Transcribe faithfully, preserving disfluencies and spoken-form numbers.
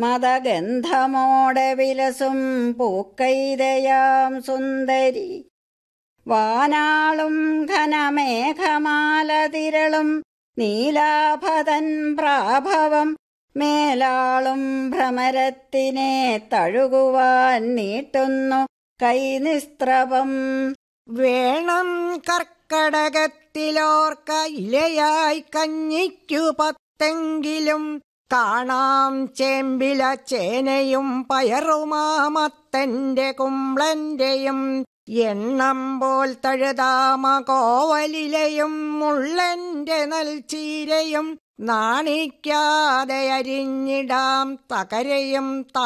മദഗന്ധമോടെ വിലസും പൂക്കൈതയാം സുന്ദരി. വാനാളും ഘനമേഘമാല തിരളും നീലാഭതൻ പ്രാഭവം മേലാളും ഭ്രമരത്തിനെ തഴുകുവാൻ നീട്ടുന്നു കൈനിസ്ത്രവം. വേണം കർക്കടകത്തിലോർക്ക ഇലയായി കഞ്ഞിക്കു പത്തെങ്കിലും കാണാം ചേമ്പില ചേനയും പയറുമാമത്തന്റെ കുമ്പ്ളന്റെയും എണ്ണം പോൽ തഴുതാമ കോവലിലയും മുള്ളന്റെ നൽചീരയും നാണിക്കാതെ അരിഞ്ഞിടാം തകരയും